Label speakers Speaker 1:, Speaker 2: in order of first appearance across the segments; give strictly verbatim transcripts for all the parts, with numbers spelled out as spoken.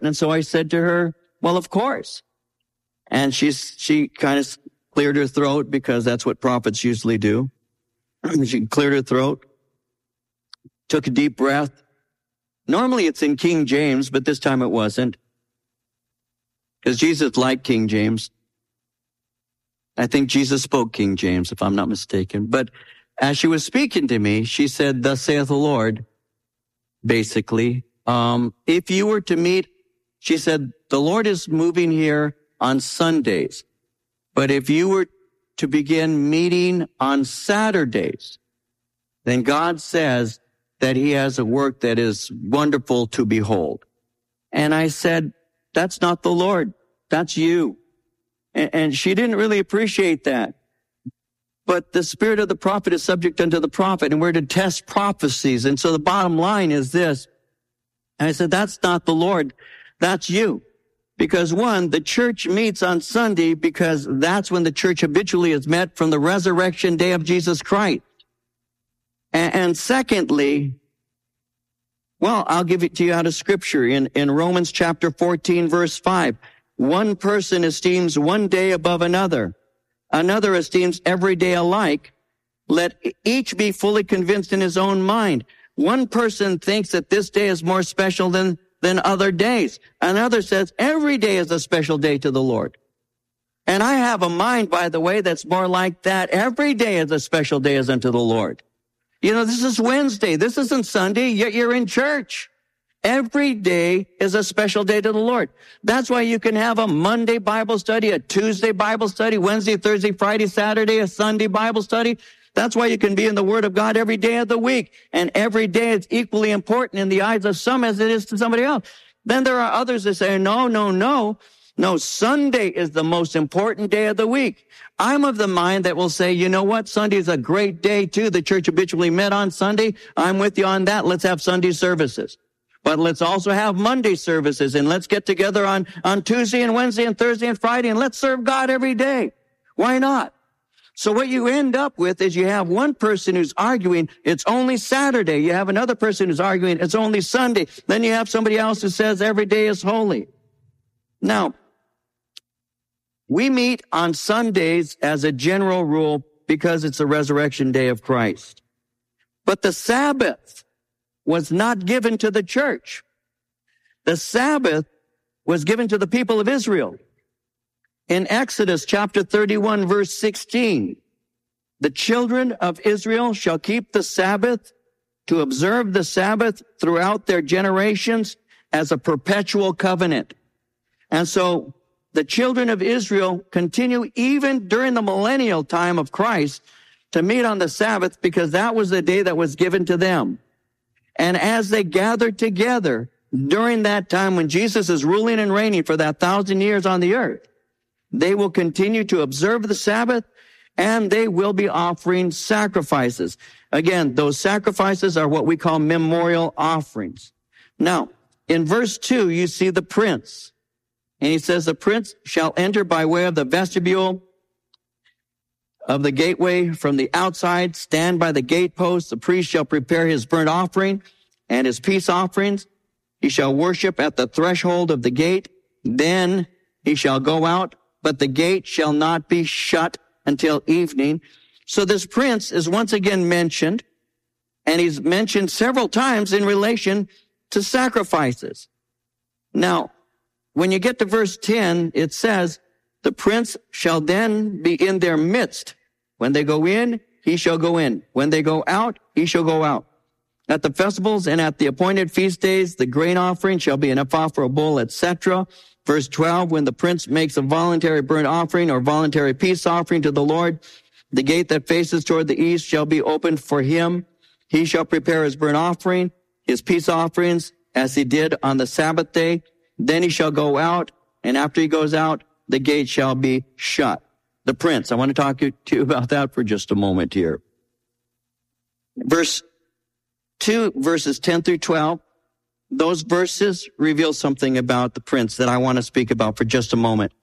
Speaker 1: And so I said to her, well, of course. And she's, she kind of cleared her throat because that's what prophets usually do. She cleared her throat, took a deep breath. Normally it's in King James, but this time it wasn't. Because Jesus liked King James. I think Jesus spoke King James, if I'm not mistaken. But as she was speaking to me, she said, thus saith the Lord, basically. Um, if you were to meet, she said, the Lord is moving here on Sundays. But if you were to begin meeting on Saturdays, then God says that he has a work that is wonderful to behold. And I said, that's not the Lord. That's you. And, and she didn't really appreciate that. But the spirit of the prophet is subject unto the prophet, and we're to test prophecies. And so the bottom line is this. And I said, that's not the Lord. That's you. Because one, the church meets on Sunday because that's when the church habitually is met from the resurrection day of Jesus Christ. And, and secondly, well, I'll give it to you out of scripture in, in Romans chapter fourteen, verse five. One person esteems one day above another. Another esteems every day alike. Let each be fully convinced in his own mind. One person thinks that this day is more special than, than other days. Another says every day is a special day to the Lord. And I have a mind, by the way, that's more like that. Every day is a special day as unto the Lord. You know, this is Wednesday. This isn't Sunday, yet you're in church. Every day is a special day to the Lord. That's why you can have a Monday Bible study, a Tuesday Bible study, Wednesday, Thursday, Friday, Saturday, a Sunday Bible study. That's why you can be in the Word of God every day of the week. And every day is equally important in the eyes of some as it is to somebody else. Then there are others that say, no, no, no. No, Sunday is the most important day of the week. I'm of the mind that will say, you know what? Sunday is a great day too. The church habitually met on Sunday. I'm with you on that. Let's have Sunday services. But let's also have Monday services, and let's get together on, on Tuesday and Wednesday and Thursday and Friday, and let's serve God every day. Why not? So what you end up with is you have one person who's arguing it's only Saturday. You have another person who's arguing it's only Sunday. Then you have somebody else who says every day is holy. Now, we meet on Sundays as a general rule because it's the resurrection day of Christ. But the Sabbath was not given to the church. The Sabbath was given to the people of Israel. In Exodus chapter thirty-one, verse sixteen, the children of Israel shall keep the Sabbath to observe the Sabbath throughout their generations as a perpetual covenant. And so the children of Israel continue even during the millennial time of Christ to meet on the Sabbath because that was the day that was given to them. And as they gather together during that time when Jesus is ruling and reigning for that thousand years on the earth, they will continue to observe the Sabbath and they will be offering sacrifices. Again, those sacrifices are what we call memorial offerings. Now, in verse two, you see the prince. And he says, the prince shall enter by way of the vestibule of the gateway from the outside, stand by the gatepost. The priest shall prepare his burnt offering and his peace offerings. He shall worship at the threshold of the gate. Then he shall go out, but the gate shall not be shut until evening. So this prince is once again mentioned, and he's mentioned several times in relation to sacrifices. Now, when you get to verse ten, it says, the prince shall then be in their midst. When they go in, he shall go in. When they go out, he shall go out. At the festivals and at the appointed feast days, the grain offering shall be an ephah for a bull, et cetera. Verse twelve, when the prince makes a voluntary burnt offering or voluntary peace offering to the Lord, the gate that faces toward the east shall be opened for him. He shall prepare his burnt offering, his peace offerings, as he did on the Sabbath day. Then he shall go out, and after he goes out, the gate shall be shut. The prince. I want to talk to you about that for just a moment here. Verse two, verses ten through twelve. Those verses reveal something about the prince that I want to speak about for just a moment.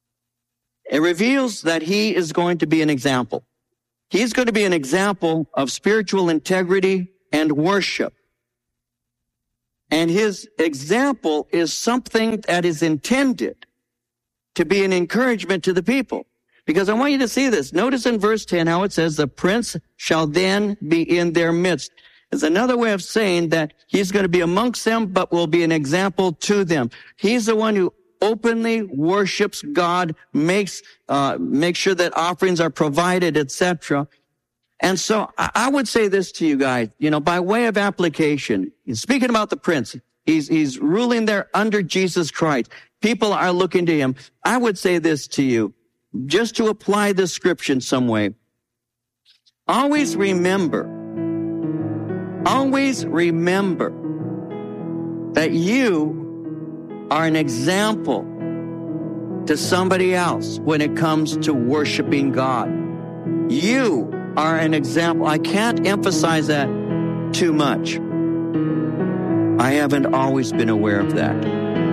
Speaker 1: It reveals that he is going to be an example. He's going to be an example of spiritual integrity and worship. And his example is something that is intended to be an encouragement to the people. Because I want you to see this. Notice in verse ten how it says, the prince shall then be in their midst. It's another way of saying that he's going to be amongst them, but will be an example to them. He's the one who openly worships God, makes, uh, makes sure that offerings are provided, et cetera. And so I, I would say this to you guys, you know, by way of application, speaking about the prince, he's, he's ruling there under Jesus Christ. People are looking to him. I would say this to you, just to apply this scripture in some way. Always remember, always remember that you are an example to somebody else when it comes to worshiping God. You are an example. I can't emphasize that too much. I haven't always been aware of that.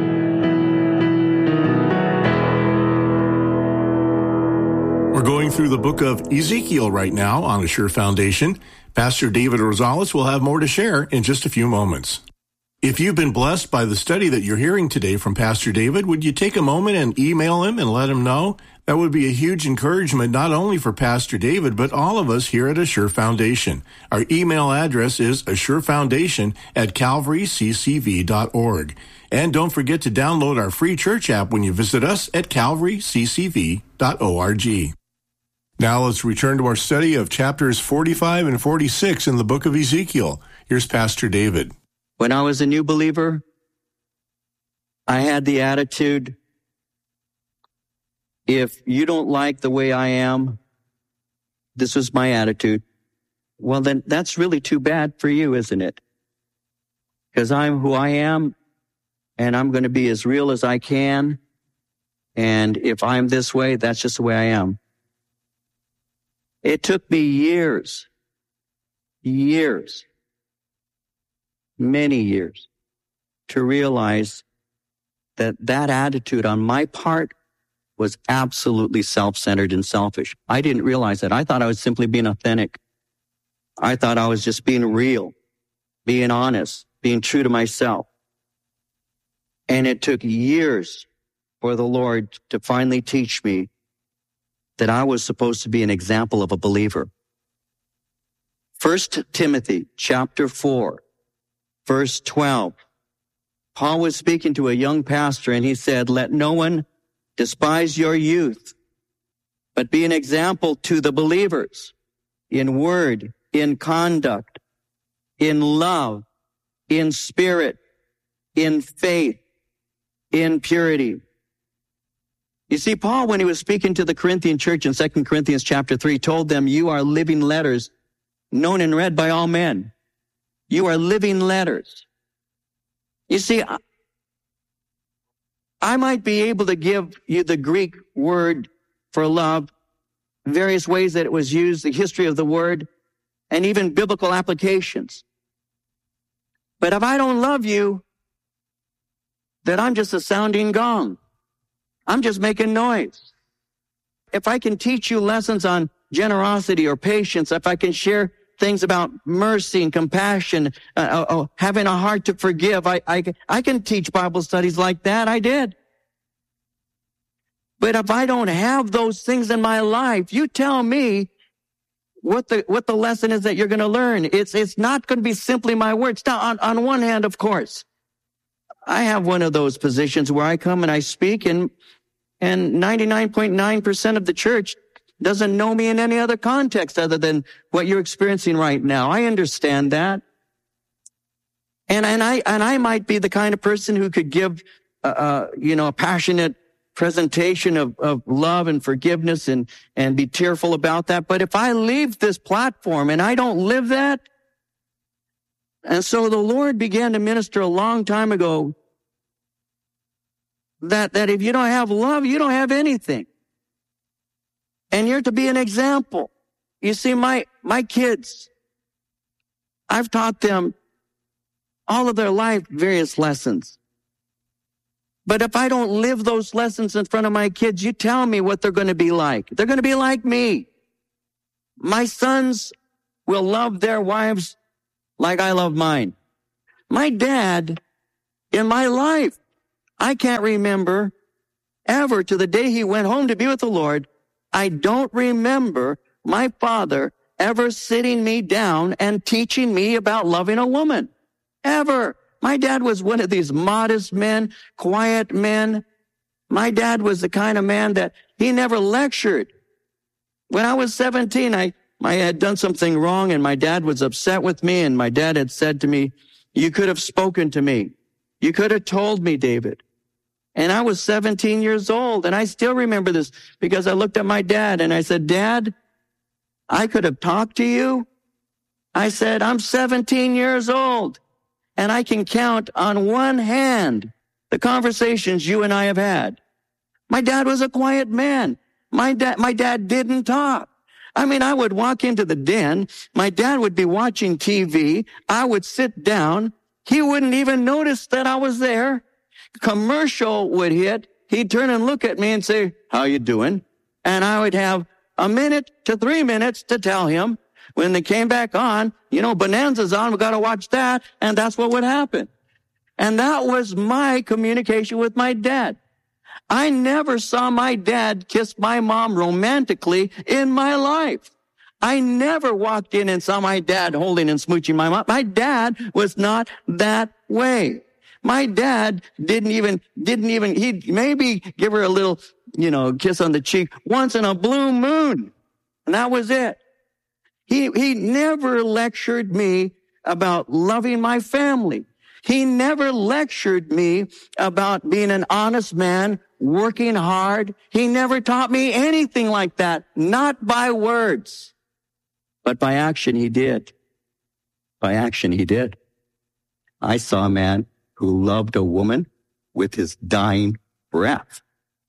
Speaker 2: We're going through the book of Ezekiel right now on Assure Foundation. Pastor David Rosales will have more to share in just a few moments. If you've been blessed by the study that you're hearing today from Pastor David, would you take a moment and email him and let him know? That would be a huge encouragement not only for Pastor David, but all of us here at Assure Foundation. Our email address is assurefoundation at calvary c c v dot org. And don't forget to download our free church app when you visit us at calvary c c v dot org. Now let's return to our study of chapters forty-five and forty-six in the book of Ezekiel. Here's Pastor David.
Speaker 1: When I was a new believer, I had the attitude, if you don't like the way I am, this was my attitude, well, then that's really too bad for you, isn't it? Because I'm who I am, and I'm going to be as real as I can, and if I'm this way, that's just the way I am. It took me years, years, many years to realize that that attitude on my part was absolutely self-centered and selfish. I didn't realize that. I thought I was simply being authentic. I thought I was just being real, being honest, being true to myself. And it took years for the Lord to finally teach me that I was supposed to be an example of a believer. First Timothy chapter four. Verse twelve, Paul was speaking to a young pastor and he said, let no one despise your youth, but be an example to the believers in word, in conduct, in love, in spirit, in faith, in purity. You see, Paul, when he was speaking to the Corinthian church in Second Corinthians chapter three, told them, you are living letters known and read by all men. You are living letters. You see, I might be able to give you the Greek word for love, various ways that it was used, the history of the word, and even biblical applications. But if I don't love you, then I'm just a sounding gong. I'm just making noise. If I can teach you lessons on generosity or patience, if I can share things about mercy and compassion, uh, uh, having a heart to forgive. I, I, I can teach Bible studies like that. I did. But if I don't have those things in my life, you tell me what the, what the lesson is that you're going to learn. It's, it's not going to be simply my words. Now, on, on one hand, of course, I have one of those positions where I come and I speak and, and ninety-nine point nine percent of the church doesn't know me in any other context other than what you're experiencing right now. I understand that. And, and I, and I might be the kind of person who could give, uh, uh you know, a passionate presentation of, of love and forgiveness and, and be tearful about that. But if I leave this platform and I don't live that, and so the Lord began to minister a long time ago that, that if you don't have love, you don't have anything. And you're to be an example. You see, my, my kids, I've taught them all of their life various lessons. But if I don't live those lessons in front of my kids, you tell me what they're going to be like. They're going to be like me. My sons will love their wives like I love mine. My dad in my life. I can't remember ever to the day he went home to be with the Lord. I don't remember my father ever sitting me down and teaching me about loving a woman. Ever. My dad was one of these modest men, quiet men. My dad was the kind of man that he never lectured. When I was seventeen, I, I had done something wrong and my dad was upset with me, and my dad had said to me, you could have spoken to me. You could have told me, David. And I was seventeen years old, and I still remember this because I looked at my dad and I said, Dad, I could have talked to you. I said, I'm seventeen years old, and I can count on one hand the conversations you and I have had. My dad was a quiet man. My dad, my dad didn't talk. I mean, I would walk into the den. My dad would be watching T V. I would sit down. He wouldn't even notice that I was there. Commercial would hit. He'd turn and look at me and say, how you doing? And I would have a minute to three minutes to tell him. When they came back on, you know, Bonanza's on, we got to watch that. And that's what would happen. And that was my communication with my dad. I never saw my dad kiss my mom romantically in my life. I never walked in and saw my dad holding and smooching my mom. My dad was not that way. My dad didn't even, didn't even, he'd maybe give her a little, you know, kiss on the cheek once in a blue moon. And that was it. He, he never lectured me about loving my family. He never lectured me about being an honest man, working hard. He never taught me anything like that. Not by words, but by action he did. By action he did. I saw a man who loved a woman with his dying breath.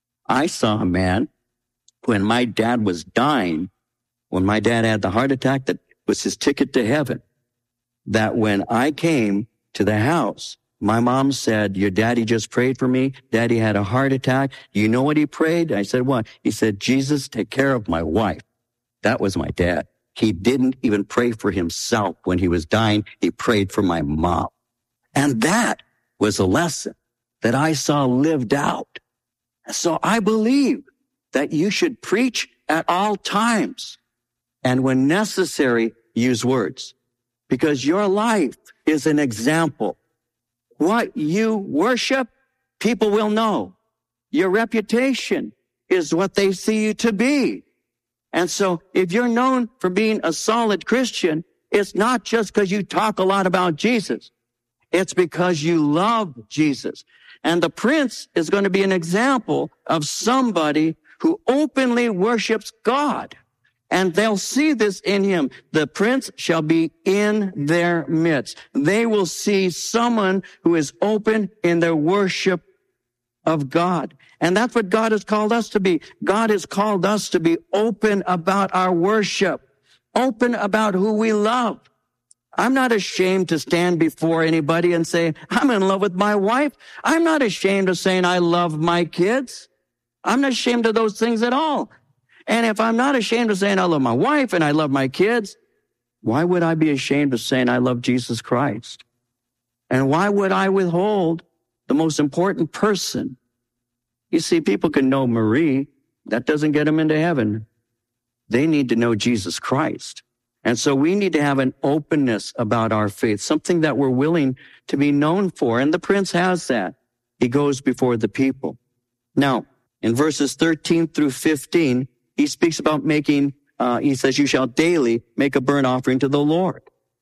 Speaker 1: I saw a man when my dad was dying, when my dad had the heart attack that was his ticket to heaven, that when I came to the house, my mom said, your daddy just prayed for me. Daddy had a heart attack. You know what he prayed? I said, what? He said, Jesus, take care of my wife. That was my dad. He didn't even pray for himself when he was dying. He prayed for my mom. And that was a lesson that I saw lived out. So I believe that you should preach at all times, and when necessary, use words, because your life is an example. What you worship, people will know. Your reputation is what they see you to be. And so if you're known for being a solid Christian, it's not just because you talk a lot about Jesus. It's because you love Jesus. And the prince is going to be an example of somebody who openly worships God. And they'll see this in him. The prince shall be in their midst. They will see someone who is open in their worship of God. And that's what God has called us to be. God has called us to be open about our worship, open about who we love. I'm not ashamed to stand before anybody and say, I'm in love with my wife. I'm not ashamed of saying I love my kids. I'm not ashamed of those things at all. And if I'm not ashamed of saying I love my wife and I love my kids, why would I be ashamed of saying I love Jesus Christ? And why would I withhold the most important person? You see, people can know Marie. That doesn't get them into heaven. They need to know Jesus Christ. And so we need to have an openness about our faith, something that we're willing to be known for. And the prince has that. He goes before the people. Now, in verses thirteen through fifteen, he speaks about making, uh, he says, you shall daily make a burnt offering to the Lord.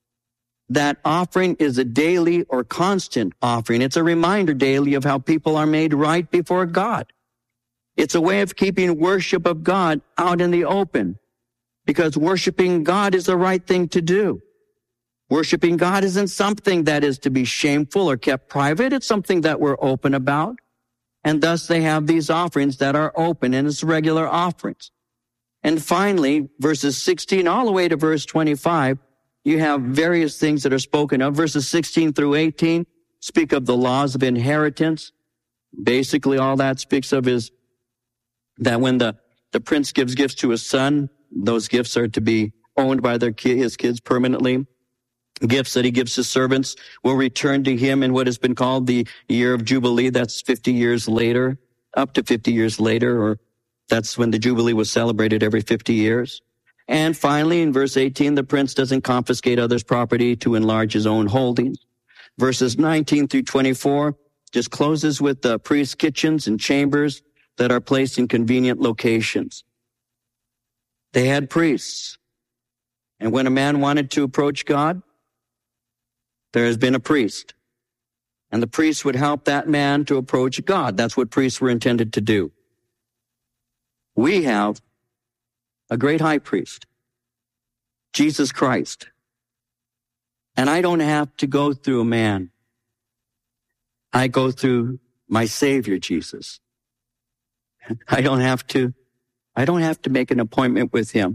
Speaker 1: That offering is a daily or constant offering. It's a reminder daily of how people are made right before God. It's a way of keeping worship of God out in the open, because worshiping God is the right thing to do. Worshiping God isn't something that is to be shameful or kept private. It's something that we're open about. And thus they have these offerings that are open, and it's regular offerings. And finally, verses sixteen all the way to verse twenty-five, you have various things that are spoken of. Verses sixteen through eighteen speak of the laws of inheritance. Basically, all that speaks of is that when the, the prince gives gifts to his son, those gifts are to be owned by their ki- his kids permanently. gifts that he gives his servants will return to him in what has been called the year of Jubilee. That's fifty years later, up to fifty years later, or that's when the Jubilee was celebrated every fifty years. And finally, in verse eighteen, the prince doesn't confiscate others' property to enlarge his own holdings. Verses nineteen through twenty-four just closes with the priest's kitchens and chambers that are placed in convenient locations. They had priests. And when a man wanted to approach God, there has been a priest. And the priest would help that man to approach God. That's what priests were intended to do. We have a great high priest, Jesus Christ. And I don't have to go through a man. I go through my Savior, Jesus. I don't have to, I don't have to make an appointment with him.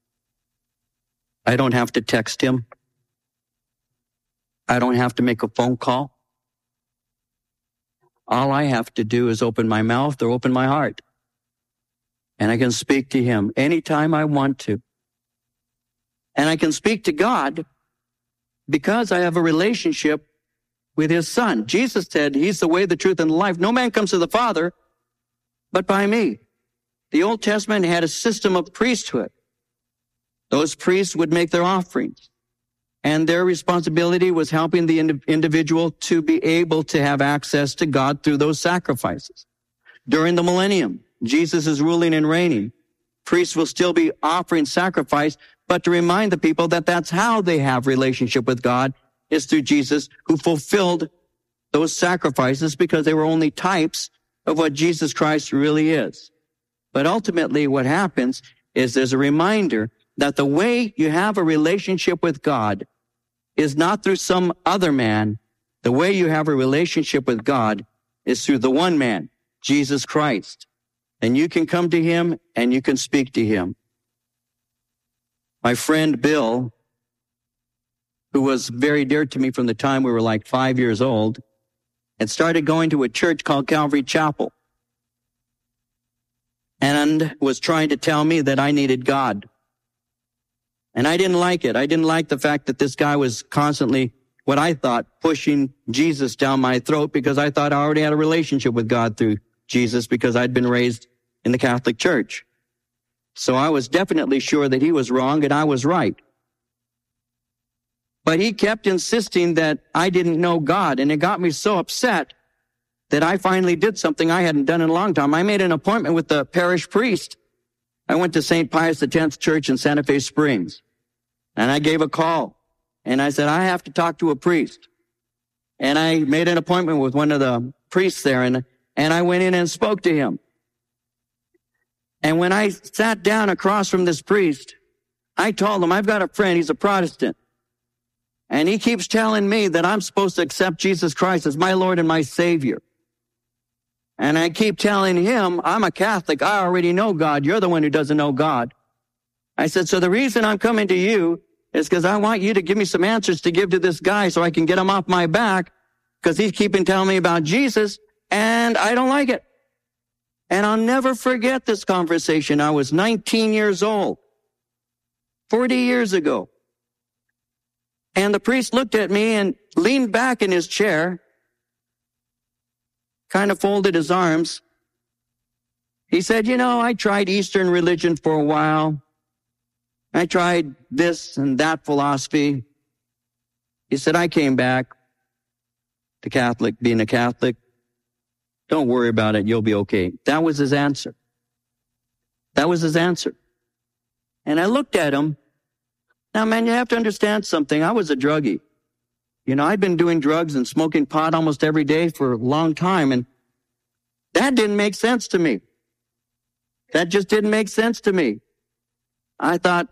Speaker 1: I don't have to text him. I don't have to make a phone call. All I have to do is open my mouth or open my heart. And I can speak to him anytime I want to. And I can speak to God because I have a relationship with his son. Jesus said, he's the way, the truth, and the life. No man comes to the Father but by me. The Old Testament had a system of priesthood. Those priests would make their offerings. And their responsibility was helping the ind- individual to be able to have access to God through those sacrifices. During the millennium, Jesus is ruling and reigning. Priests will still be offering sacrifice, but to remind the people that that's how they have relationship with God is through Jesus, who fulfilled those sacrifices because they were only types of what Jesus Christ really is. But ultimately what happens is there's a reminder that the way you have a relationship with God is not through some other man. The way you have a relationship with God is through the one man, Jesus Christ. And you can come to him and you can speak to him. My friend Bill, who was very dear to me from the time we were like five years old, had started going to a church called Calvary Chapel and was trying to tell me that I needed God. And I didn't like it. I didn't like the fact that this guy was constantly, what I thought, pushing Jesus down my throat because I thought I already had a relationship with God through Jesus because I'd been raised in the Catholic Church. So I was definitely sure that he was wrong and I was right. But he kept insisting that I didn't know God, and it got me so upset that I finally did something I hadn't done in a long time. I made an appointment with the parish priest. I went to Saint Pius X Church in Santa Fe Springs, and I gave a call, and I said, I have to talk to a priest. And I made an appointment with one of the priests there, and, and I went in and spoke to him. And when I sat down across from this priest, I told him, I've got a friend, he's a Protestant. And he keeps telling me that I'm supposed to accept Jesus Christ as my Lord and my Savior. And I keep telling him, I'm a Catholic, I already know God, you're the one who doesn't know God. I said, so the reason I'm coming to you is because I want you to give me some answers to give to this guy so I can get him off my back, because he's keeping telling me about Jesus, and I don't like it. And I'll never forget this conversation. I was nineteen years old, forty years ago. And the priest looked at me and leaned back in his chair, kind of folded his arms. He said, you know, I tried Eastern religion for a while. I tried this and that philosophy. He said, I came back to Catholic, being a Catholic. Don't worry about it. You'll be okay. That was his answer. That was his answer. And I looked at him. Now, man, you have to understand something. I was a druggie. You know, I'd been doing drugs and smoking pot almost every day for a long time, and that didn't make sense to me. That just didn't make sense to me. I thought,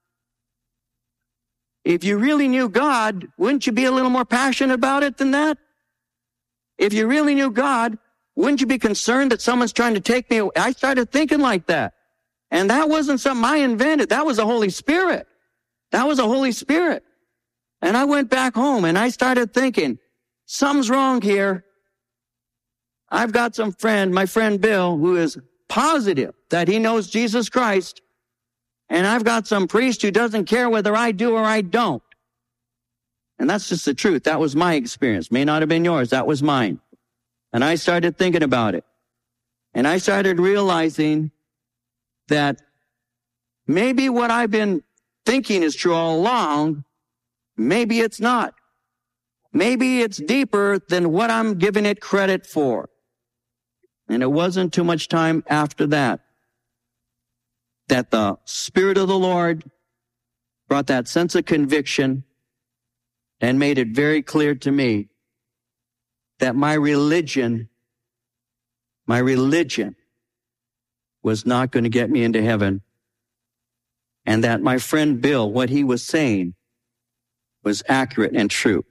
Speaker 1: if you really knew God, wouldn't you be a little more passionate about it than that? If you really knew God, wouldn't you be concerned that someone's trying to take me away? I started thinking like that. And that wasn't something I invented. That was the Holy Spirit. That was the Holy Spirit. And I went back home and I started thinking, something's wrong here. I've got some friend, my friend Bill, who is positive that he knows Jesus Christ. And I've got some priest who doesn't care whether I do or I don't. And that's just the truth. That was my experience. May not have been yours. That was mine. And I started thinking about it. And I started realizing that maybe what I've been thinking is true all along, maybe it's not. Maybe it's deeper than what I'm giving it credit for. And it wasn't too much time after that that the Spirit of the Lord brought that sense of conviction and made it very clear to me that my religion, my religion was not going to get me into heaven. And that my friend Bill, what he was saying was accurate and true.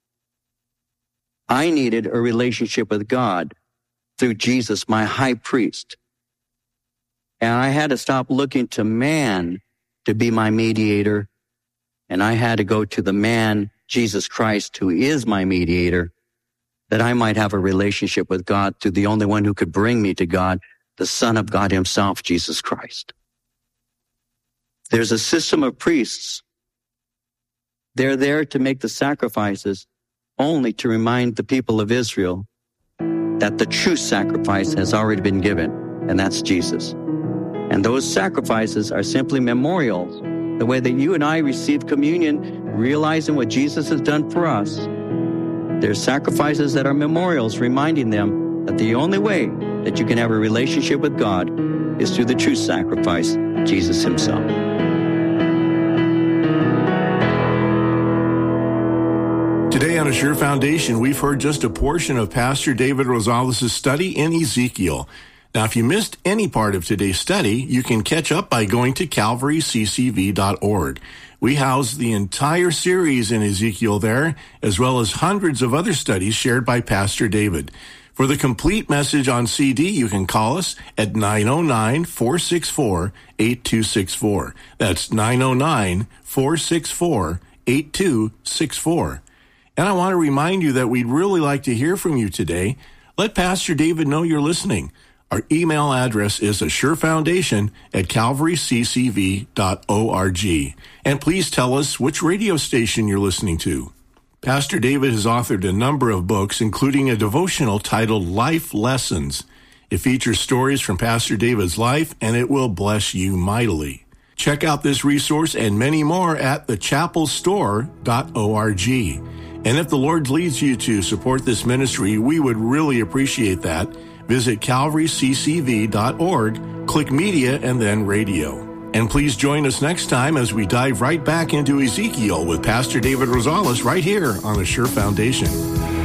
Speaker 1: I needed a relationship with God through Jesus, my high priest. And I had to stop looking to man to be my mediator. And I had to go to the man, Jesus Christ, who is my mediator, that I might have a relationship with God through the only one who could bring me to God, the Son of God himself, Jesus Christ. There's a system of priests. They're there to make the sacrifices only to remind the people of Israel that the true sacrifice has already been given, and that's Jesus. And those sacrifices are simply memorials, the way that you and I receive communion, realizing what Jesus has done for us. There's sacrifices that are memorials, reminding them that the only way that you can have a relationship with God is through the true sacrifice, Jesus himself.
Speaker 2: Today on Assure Foundation, we've heard just a portion of Pastor David Rosales' study in Ezekiel. Now, if you missed any part of today's study, you can catch up by going to calvary c c v dot org. We house the entire series in Ezekiel there, as well as hundreds of other studies shared by Pastor David. For the complete message on C D, you can call us at nine oh nine, four six four, eight two six four. That's nine oh nine, four six four, eight two six four. And I want to remind you that we'd really like to hear from you today. Let Pastor David know you're listening. Our email address is assurefoundation at calvary c c v dot org. And please tell us which radio station you're listening to. Pastor David has authored a number of books, including a devotional titled Life Lessons. It features stories from Pastor David's life, and it will bless you mightily. Check out this resource and many more at the chapel store dot org. And if the Lord leads you to support this ministry, we would really appreciate that. Visit calvary c c v dot org, click Media, and then Radio. And please join us next time as we dive right back into Ezekiel with Pastor David Rosales right here on Assure Foundation.